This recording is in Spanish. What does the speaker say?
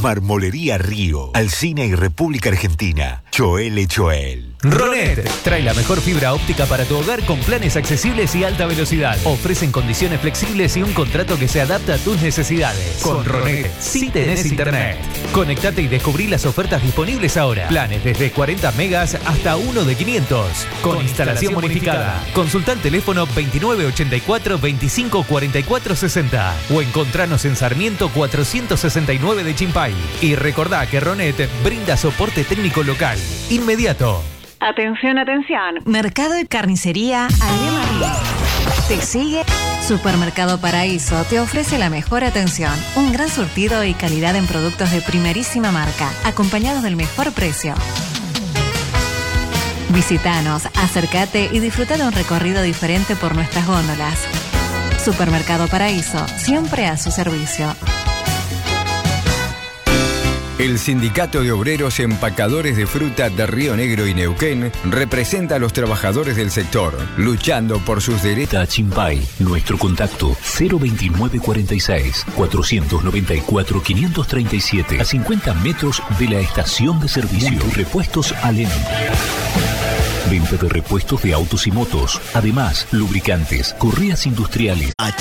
Marmolería Río, Alsina y República Argentina. Choel Choel. Ronet trae la mejor fibra óptica para tu hogar con planes accesibles y alta velocidad. Ofrecen condiciones flexibles y un contrato que se adapta a tus necesidades. Con Ronet, sí tenés internet. Conectate y descubrí las ofertas disponibles ahora. Planes desde 40 megas hasta uno de 500. Con instalación bonificada. Consulta el teléfono 2984 25 44 60 o encontranos en Sarmiento 469 de Chimpay. Y recordá que Ronet brinda soporte técnico local. Inmediato. Atención, atención. Mercado y carnicería Alemaría. Te sigue. Supermercado Paraíso te ofrece la mejor atención, un gran surtido y calidad en productos de primerísima marca, acompañados del mejor precio. Visítanos, acércate y disfruta de un recorrido diferente por nuestras góndolas. Supermercado Paraíso, siempre a su servicio. El Sindicato de Obreros Empacadores de Fruta de Río Negro y Neuquén representa a los trabajadores del sector, luchando por sus derechos. Chimpay, nuestro contacto 02946 494 537 a 50 metros de la estación de servicio. Repuestos Alem. Venta de repuestos de autos y motos. Además, lubricantes, correas industriales.